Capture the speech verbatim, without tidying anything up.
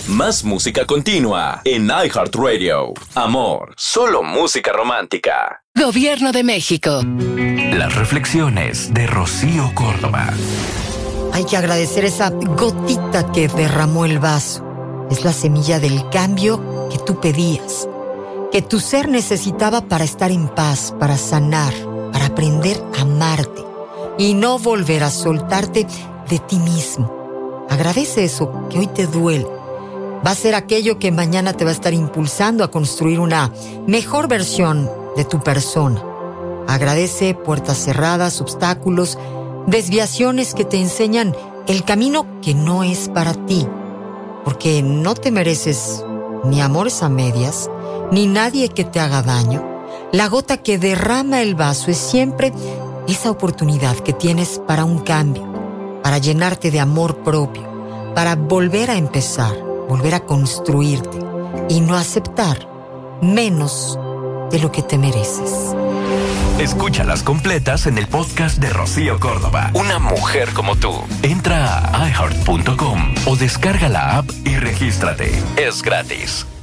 Más música continua en iHeartRadio. Amor, solo música romántica. Gobierno de México. Las reflexiones de Rocío Córdoba. Hay que agradecer esa gotita que derramó el vaso. Es la semilla del cambio que tú pedías, que tu ser necesitaba para estar en paz, para sanar, para aprender a amarte y no volver a soltarte de ti mismo. Agradece eso que hoy te duele. Va a ser aquello que mañana te va a estar impulsando a construir una mejor versión de tu persona. Agradece puertas cerradas, obstáculos, desviaciones que te enseñan el camino que no es para ti, porque no te mereces ni amores a medias, ni nadie que te haga daño. La gota que derrama el vaso es siempre esa oportunidad que tienes para un cambio, para llenarte de amor propio, para volver a empezar, volver a construirte y no aceptar menos de lo que te mereces. Escúchalas completas en el podcast de Rocío Córdoba. Una mujer como tú. Entra a i heart punto com o descarga la app y regístrate. Es gratis.